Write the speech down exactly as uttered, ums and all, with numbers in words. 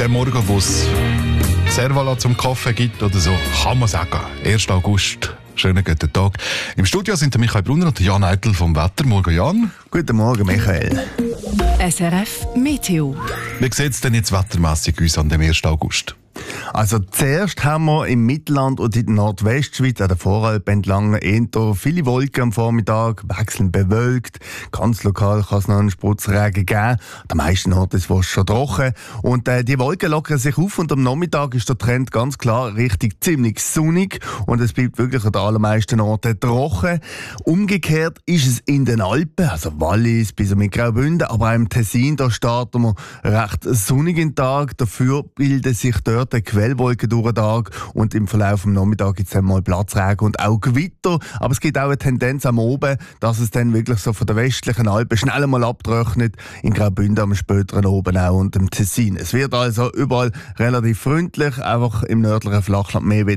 der Morgen, wo es Servala zum Kaffee gibt oder so, kann man sagen. erster August, schönen guten Tag. Im Studio sind der Michael Brunner und der Jan Eitel vom Wetter. Morgen, Jan. Guten Morgen, Michael. S R F Meteo. Wie sieht es denn jetzt wettermässig uns an dem ersten August? Also zuerst haben wir im Mittelland und in der Nordwestschweiz an der Voralp entlang eher viele Wolken am Vormittag, wechselnd bewölkt. Ganz lokal kann es noch einen Spritzregen geben. An den meisten Orten ist es schon trocken. Und äh, die Wolken lockern sich auf und am Nachmittag ist der Trend ganz klar richtig ziemlich sonnig und es bleibt wirklich an den allermeisten Orten trocken. Umgekehrt ist es in den Alpen, also Wallis bis mit Graubünden, aber auch im Tessin, da starten wir recht sonnigen Tag. Dafür bilden sich dort eine Quellwolke durch den Tag und im Verlauf des Nachmittags gibt es dann mal Platzregen und auch Gewitter. Aber es gibt auch eine Tendenz am Oben, dass es dann wirklich so von der westlichen Alpen schnell mal abtrocknet. In Graubünden am späteren Oben auch und im Tessin. Es wird also überall relativ freundlich, einfach im nördlichen Flachland mehr